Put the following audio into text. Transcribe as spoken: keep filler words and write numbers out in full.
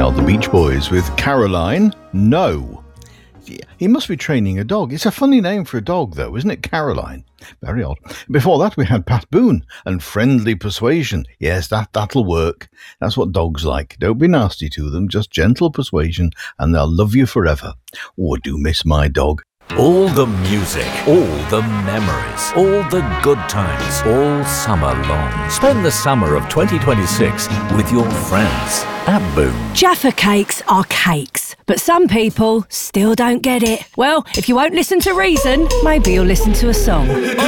Now, the Beach Boys with Caroline, No. He must be training a dog. It's a funny name for a dog, though, isn't it, Caroline? Very odd. Before that, we had Pat Boone and Friendly Persuasion. Yes, that, that'll work. That's what dogs like. Don't be nasty to them, just gentle persuasion, and they'll love you forever. Oh, I do miss my dog. All the music, all the memories, all the good times, all summer long. Spend the summer of twenty twenty-six with your friends at Boone. Jaffa cakes are cakes, but some people still don't get it. Well, if you won't listen to reason, maybe you'll listen to a song.